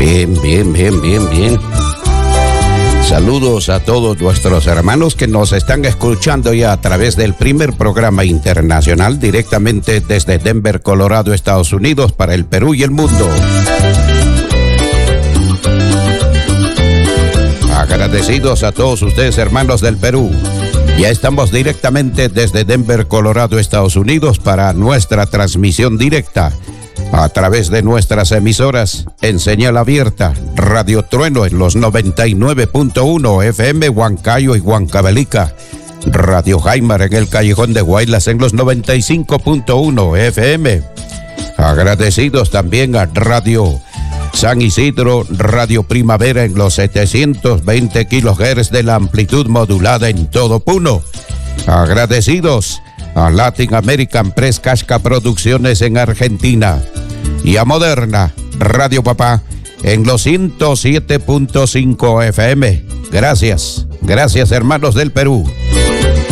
Bien. Saludos a todos nuestros hermanos que nos están escuchando ya a través del primer programa internacional directamente desde Denver, Colorado, Estados Unidos, para el Perú y el mundo. Agradecidos a todos ustedes, hermanos del Perú. Ya estamos directamente desde Denver, Colorado, Estados Unidos, para nuestra transmisión directa a través de nuestras emisoras en señal abierta, Radio Trueno en los 99.1 FM Huancayo y Huancavelica, Radio Jaimar en el Callejón de Guaylas en los 95.1 FM. Agradecidos también a Radio San Isidro, Radio Primavera en los 720 kHz de la amplitud modulada en todo Puno. Agradecidos a Latin American Press Casca Producciones en Argentina y a Moderna Radio Papá en los 107.5 FM. Gracias hermanos del Perú.